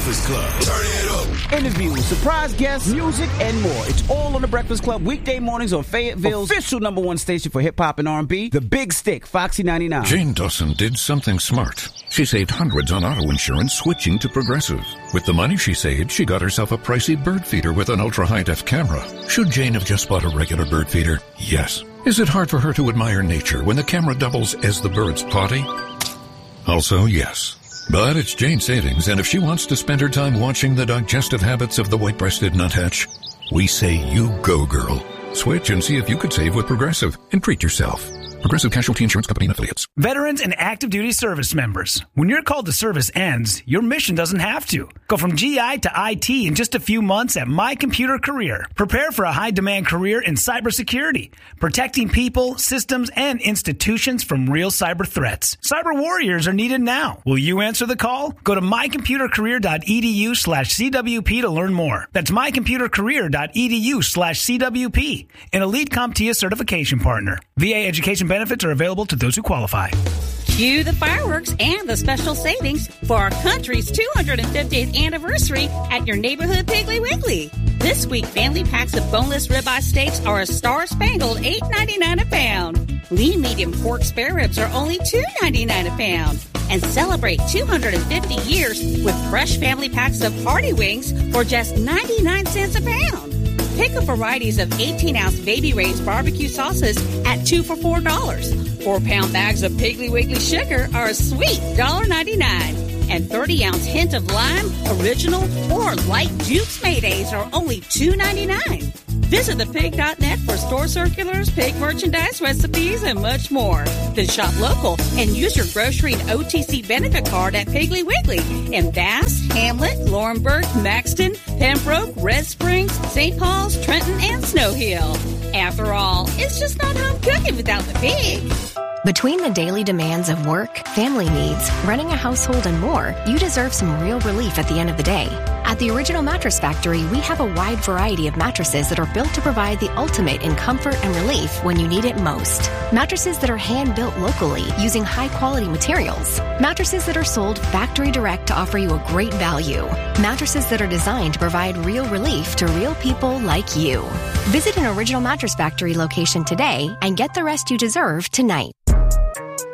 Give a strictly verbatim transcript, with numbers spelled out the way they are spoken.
Breakfast Club. Turn it up. Interviews, surprise guests, music, and more. It's all on The Breakfast Club, weekday mornings on Fayetteville's official number one station for hip-hop and R and B, The Big Stick, Foxy ninety-nine. Jane Dawson did something smart. She saved hundreds on auto insurance switching to Progressive. With the money she saved, she got herself a pricey bird feeder with an ultra-high-def camera. Should Jane have just bought a regular bird feeder? Yes. Is it hard for her to admire nature when the camera doubles as the bird's potty? Also, yes. But it's Jane's savings, and if she wants to spend her time watching the digestive habits of the white-breasted nuthatch, we say you go, girl. Switch and see if you could save with Progressive and treat yourself. Progressive Casualty Insurance Company and Affiliates. Veterans and active duty service members. When your call to service ends, your mission doesn't have to. Go from G I to I T in just a few months at My Computer Career. Prepare for a high-demand career in cybersecurity, protecting people, systems, and institutions from real cyber threats. Cyber warriors are needed now. Will you answer the call? Go to mycomputercareer.edu slash CWP to learn more. That's mycomputercareer.edu slash CWP, an Elite CompTIA certification partner. V A education benefits are available to those who qualify. Cue the fireworks and the special savings for our country's two hundred fiftieth anniversary at your neighborhood Piggly Wiggly. This week, family packs of boneless ribeye steaks are a star-spangled eight ninety-nine a pound. Lean medium pork spare ribs are only two ninety-nine a pound. And celebrate two hundred fifty years with fresh family packs of party wings for just ninety-nine cents a pound. Pick up varieties of eighteen-ounce Baby Ray's barbecue sauces at two for four dollars. Four-pound bags of Piggly Wiggly sugar are a sweet one dollar ninety-nine. And thirty-ounce hint of lime, original, or light Duke's Maydays are only two ninety-nine. Visit the pig dot net for store circulars, pig merchandise, recipes, and much more. Then shop local and use your grocery and O T C benefit card at Piggly Wiggly in Bass, Hamlet, Laurinburg, Maxton, Pembroke, Red Springs, Saint Paul's, Trenton, and Snow Hill. After all, it's just not home cooking without the pig. Between the daily demands of work, family needs, running a household, and more, you deserve some real relief at the end of the day. At the Original Mattress Factory, we have a wide variety of mattresses that are built to provide the ultimate in comfort and relief when you need it most. Mattresses that are hand-built locally using high-quality materials. Mattresses that are sold factory direct to offer you a great value. Mattresses that are designed to provide real relief to real people like you. Visit an Original Mattress Factory location today and get the rest you deserve tonight.